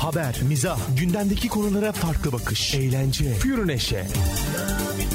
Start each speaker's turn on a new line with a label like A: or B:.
A: Haber, mizah, gündemdeki konulara farklı bakış, eğlence, pür neşe.